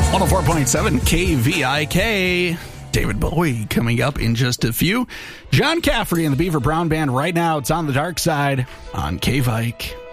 104.7 KVIK. David Bowie coming up in just a few. John Cafferty and the Beaver Brown Band right now. It's On the Dark Side on KVIK.